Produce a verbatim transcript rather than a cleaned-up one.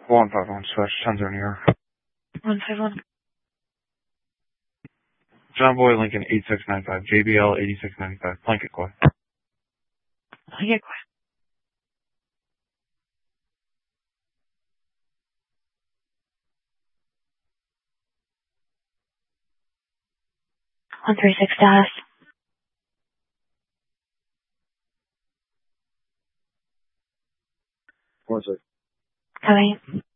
one five one, switch, ten zero New York. one five one. John Boy Lincoln eight six nine five, J B L eighty-six ninety-five, Blanket Quay. Blanket Quay. one three six status. One six. Coming.